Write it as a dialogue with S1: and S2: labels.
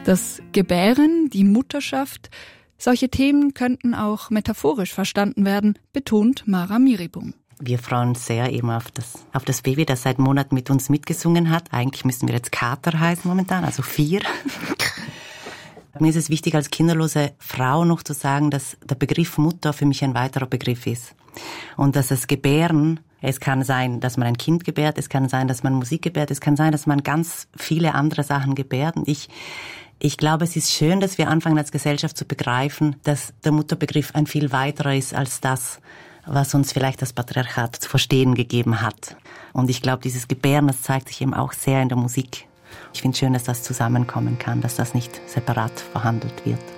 S1: Das Gebären, die Mutterschaft, solche Themen könnten auch metaphorisch verstanden werden, betont Mara Miribung.
S2: Wir freuen uns sehr eben auf das Baby, das seit Monaten mit uns mitgesungen hat. Eigentlich müssten wir jetzt Kater heißen momentan, also 4. Mir ist es wichtig, als kinderlose Frau noch zu sagen, dass der Begriff Mutter für mich ein weiterer Begriff ist. Und dass das Gebären, es kann sein, dass man ein Kind gebärt, es kann sein, dass man Musik gebärt, es kann sein, dass man ganz viele andere Sachen gebärt. Und ich glaube, es ist schön, dass wir anfangen als Gesellschaft zu begreifen, dass der Mutterbegriff ein viel weiterer ist als das, was uns vielleicht das Patriarchat zu verstehen gegeben hat. Und ich glaube, dieses Gebären, das zeigt sich eben auch sehr in der Musik. Ich finde es schön, dass das zusammenkommen kann, dass das nicht separat verhandelt wird.